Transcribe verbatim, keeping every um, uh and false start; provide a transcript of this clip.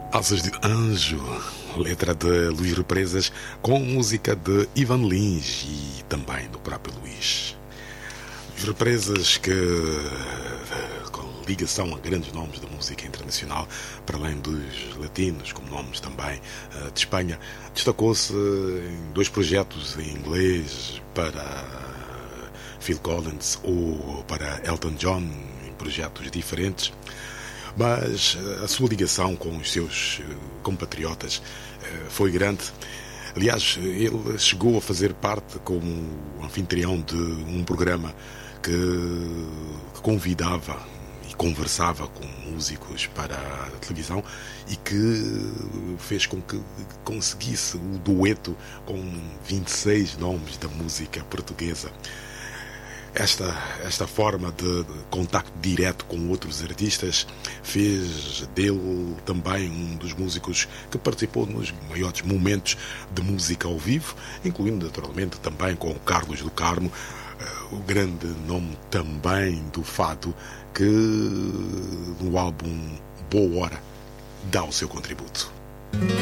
Asas de Anjo, letra de Luís Represas, com música de Ivan Lins e também do próprio Luís. Luís Represas, que com ligação a grandes nomes da música internacional, para além dos latinos, como nomes também de Espanha, destacou-se em dois projetos em inglês para Phil Collins ou para Elton John, em projetos diferentes. Mas a sua ligação com os seus compatriotas foi grande. Aliás, ele chegou a fazer parte como anfitrião de um programa que, que convidava e conversava com músicos para a televisão e que fez com que conseguisse o dueto com vinte e seis nomes da música portuguesa. Esta, esta forma de contacto direto com outros artistas fez dele também um dos músicos que participou nos maiores momentos de música ao vivo, incluindo naturalmente também com o Carlos do Carmo, o grande nome também do fado, que no álbum Boa Hora dá o seu contributo.